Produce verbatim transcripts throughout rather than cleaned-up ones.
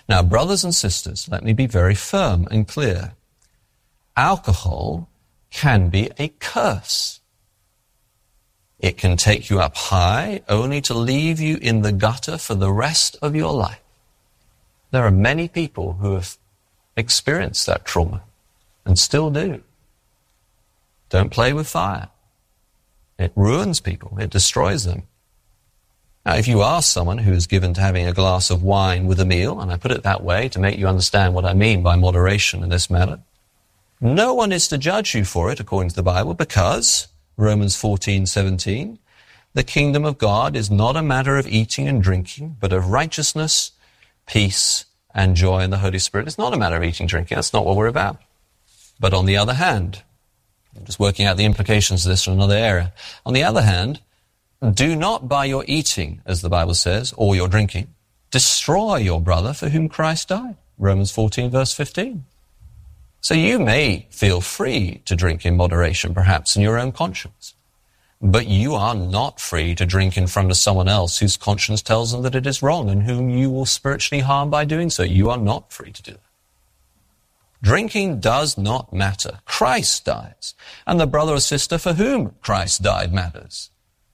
Now, brothers and sisters, let me be very firm and clear. Alcohol can be a curse. It can take you up high only to leave you in the gutter for the rest of your life. There are many people who have experienced that trauma and still do. Don't play with fire. It ruins people. It destroys them. Now, if you ask someone who is given to having a glass of wine with a meal, and I put it that way to make you understand what I mean by moderation in this matter, no one is to judge you for it according to the Bible, because Romans fourteen seventeen, the kingdom of God is not a matter of eating and drinking, but of righteousness, peace, and joy in the Holy Spirit. It's not a matter of eating and drinking. That's not what we're about. But on the other hand, I'm just working out the implications of this from another area. On the other hand, do not by your eating, as the Bible says, or your drinking, destroy your brother for whom Christ died. Romans fourteen verse fifteen. So you may feel free to drink in moderation, perhaps in your own conscience. But you are not free to drink in front of someone else whose conscience tells them that it is wrong and whom you will spiritually harm by doing so. You are not free to do that. Drinking does not matter. Christ dies. And the brother or sister for whom Christ died matters.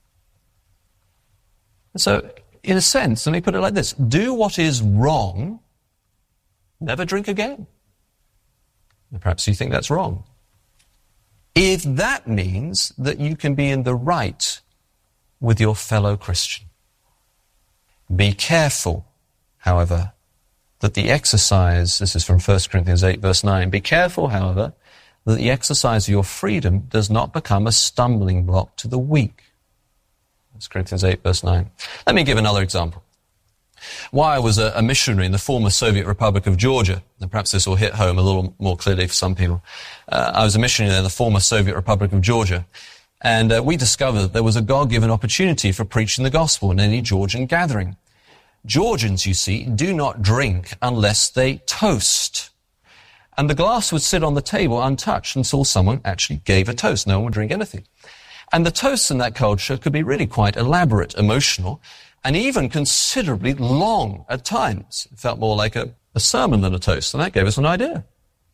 So, in a sense, let me put it like this. Do what is wrong. Never drink again. Perhaps you think that's wrong. If that means that you can be in the right with your fellow Christian. Be careful, however, that the exercise, this is from First Corinthians eight verse nine, be careful, however, that the exercise of your freedom does not become a stumbling block to the weak. First Corinthians eight verse nine. Let me give another example. While I was a, a missionary in the former Soviet Republic of Georgia, and perhaps this will hit home a little more clearly for some people, uh, I was a missionary there in the former Soviet Republic of Georgia, and uh, we discovered that there was a God-given opportunity for preaching the gospel in any Georgian gathering. Georgians, you see, do not drink unless they toast. And the glass would sit on the table untouched until someone actually gave a toast. No one would drink anything. And the toasts in that culture could be really quite elaborate, emotional, and even considerably long at times. It felt more like a, a sermon than a toast, and that gave us an idea.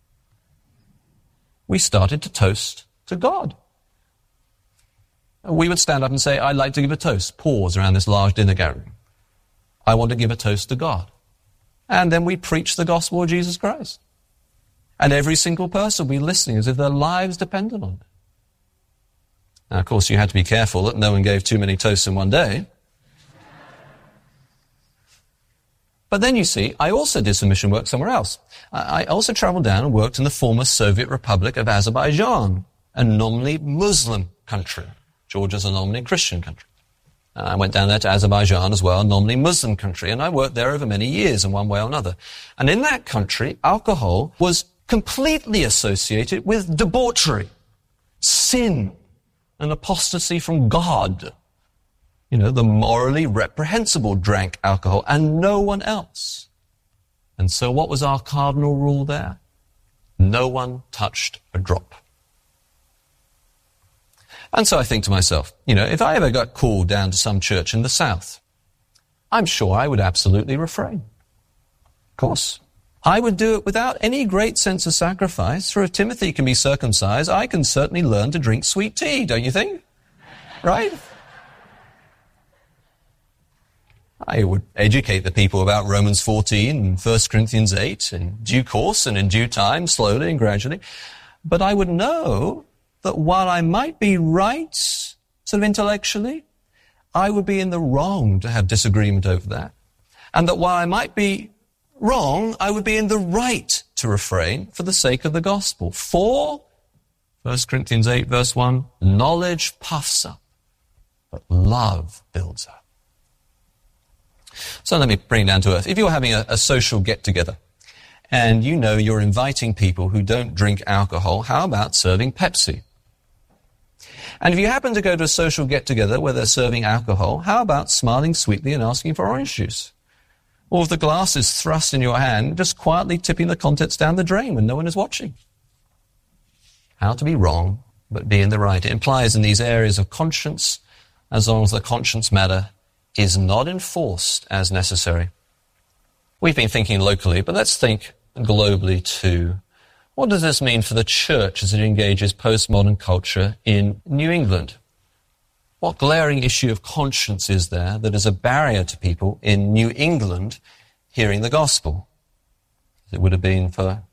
We started to toast to God. We would stand up and say, I'd like to give a toast. Pause around this large dinner gathering. I want to give a toast to God. And then we preach the gospel of Jesus Christ. And every single person will be listening as if their lives depended on it. Now, of course, you had to be careful that no one gave too many toasts in one day. But then, you see, I also did some mission work somewhere else. I also traveled down and worked in the former Soviet Republic of Azerbaijan, a nominally Muslim country. Georgia's a nominally Christian country. And I went down there to Azerbaijan as well, a nominally Muslim country, and I worked there over many years in one way or another. And in that country, alcohol was completely associated with debauchery, sin, and apostasy from God. You know, the morally reprehensible drank alcohol and no one else. And so what was our cardinal rule there? No one touched a drop. And so I think to myself, you know, if I ever got called down to some church in the south, I'm sure I would absolutely refrain. Of course. I would do it without any great sense of sacrifice, for if Timothy can be circumcised, I can certainly learn to drink sweet tea, don't you think? Right? I would educate the people about Romans fourteen and First Corinthians eight in due course and in due time, slowly and gradually. But I would know that while I might be right, sort of intellectually, I would be in the wrong to have disagreement over that. And that while I might be wrong, I would be in the right to refrain for the sake of the gospel. For, First Corinthians eight verse one, knowledge puffs up, but love builds up. So let me bring it down to earth. If you're having a, a social get-together, and you know you're inviting people who don't drink alcohol, how about serving Pepsi? And if you happen to go to a social get-together where they're serving alcohol, how about smiling sweetly and asking for orange juice? Or if the glass is thrust in your hand, just quietly tipping the contents down the drain when no one is watching. How to be wrong, but be in the right. It implies in these areas of conscience, as long as the conscience matter is not enforced as necessary, We've been thinking locally, but let's think globally too. What does this mean for the church as it engages postmodern culture in New England? What glaring issue of conscience is there that is a barrier to people in New England hearing the gospel? It would have been for